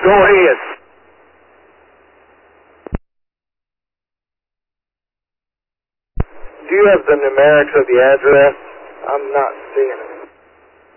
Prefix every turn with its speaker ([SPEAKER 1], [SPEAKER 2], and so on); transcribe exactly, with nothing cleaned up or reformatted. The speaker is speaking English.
[SPEAKER 1] Go ahead. Do you have the numerics of the address? I'm not seeing it.